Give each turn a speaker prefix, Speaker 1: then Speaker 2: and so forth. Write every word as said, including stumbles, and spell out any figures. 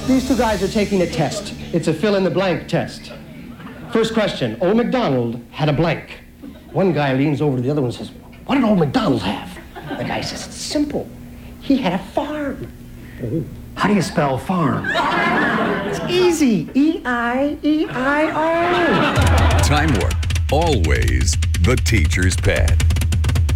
Speaker 1: These two guys are taking a test. It's a fill-in-the-blank test. First question, Old MacDonald had a blank. One guy leans over to the other one and says, what did Old MacDonald have? The guy says, it's simple. He had a farm. How do you spell farm? It's easy. E I E I O.
Speaker 2: Time Warp, always the teacher's pet.